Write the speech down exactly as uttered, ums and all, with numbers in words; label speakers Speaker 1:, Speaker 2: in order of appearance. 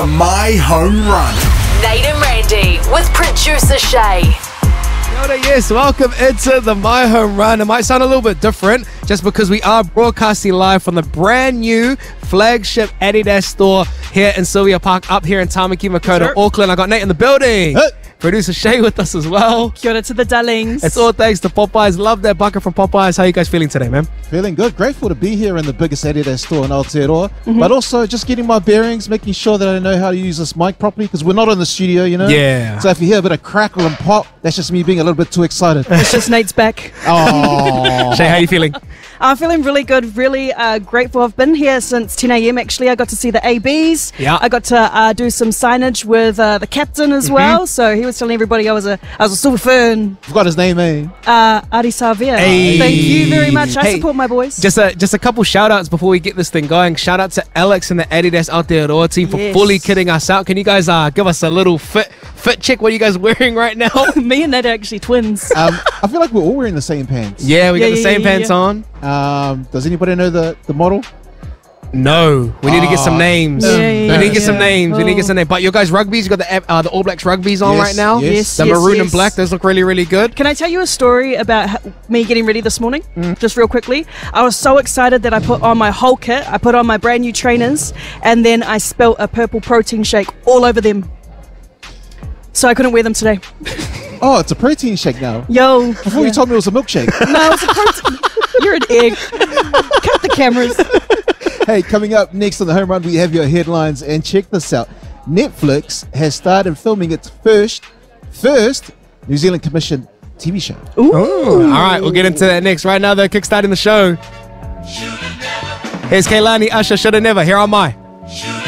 Speaker 1: My Home Run.
Speaker 2: Nate and Randy with producer Shay.
Speaker 3: Yoda, yes, welcome into the My Home Run. It might sound a little bit different just because we are broadcasting live from the brand new flagship Adidas store here in Sylvia Park, up here in Tamaki Makaurau, Auckland. I got Nate in the building.
Speaker 4: Hey.
Speaker 3: Producer Shay with us as well.
Speaker 5: Kia ora to the darlings.
Speaker 3: It's all thanks to Popeyes. Love that bucket from Popeyes. How you guys feeling today, man?
Speaker 4: Feeling good. Grateful to be here in the biggest Adidas store in Aotearoa.
Speaker 5: Mm-hmm.
Speaker 4: But also just getting my bearings, making sure that I know how to use this mic properly because we're not in the studio, you know?
Speaker 3: Yeah.
Speaker 4: So if you hear a bit of crackle and pop, that's just me being a little bit too excited.
Speaker 5: It's just Nate's back.
Speaker 4: Oh.
Speaker 3: Shay, how you feeling?
Speaker 5: I'm feeling really good, really uh, grateful. I've been here since ten a.m. actually. I got to see the A Bs.
Speaker 3: Yeah.
Speaker 5: I got to uh, do some signage with uh, the captain as
Speaker 3: Mm-hmm.
Speaker 5: well. So he was telling everybody I was a I was a silver fern.
Speaker 4: Forgot his name, eh?
Speaker 5: Uh, Ari Savia.
Speaker 3: Hey.
Speaker 5: Thank you very much. I
Speaker 3: Hey,
Speaker 5: support my boys.
Speaker 3: Just a just a couple shout outs before we get this thing going. Shout out to Alex and the Adidas Aotearoa team for
Speaker 5: Yes.
Speaker 3: fully kidding us out. Can you guys uh, give us a little fit fit check? What are you guys wearing right now?
Speaker 5: Me and Nate are actually twins.
Speaker 4: Um, I feel like we're all wearing the same pants.
Speaker 3: Yeah, we
Speaker 5: Yeah,
Speaker 3: got the
Speaker 5: yeah,
Speaker 3: same
Speaker 5: yeah,
Speaker 3: pants
Speaker 5: yeah.
Speaker 3: on.
Speaker 4: Um, does anybody know the, the model?
Speaker 3: No, we need to get some
Speaker 4: Oh.
Speaker 3: names.
Speaker 5: Yeah,
Speaker 3: we
Speaker 5: yeah,
Speaker 3: need to get some
Speaker 5: yeah.
Speaker 3: names. We need to get
Speaker 5: Oh.
Speaker 3: some names. But your guys' rugbies, you got the uh, the All Blacks rugbies on
Speaker 4: Yes,
Speaker 3: right now.
Speaker 4: yes.
Speaker 5: Yes,
Speaker 3: The
Speaker 5: yes,
Speaker 3: maroon
Speaker 5: yes.
Speaker 3: and black. Those look really, really good.
Speaker 5: Can I tell you a story about h- me getting ready this morning?
Speaker 3: Mm.
Speaker 5: Just real quickly. I was so excited that I put on my whole kit. I put on my brand new trainers, and then I spilt a purple protein shake all over them. So I couldn't wear them today.
Speaker 4: Oh, it's a protein shake now.
Speaker 5: Yo.
Speaker 4: Before you told me it was a milkshake.
Speaker 5: No, it's a protein. You're an egg. Cut the cameras.
Speaker 4: Hey, coming up next on the Home Run, we have your headlines. And check this out. Netflix has started filming its first, first New Zealand commissioned T V show.
Speaker 5: Ooh.
Speaker 3: All right, we'll get into that next. Right now, they're kickstarting the show. Here's Kaylani, Usher, Shoulda Never. Here am I.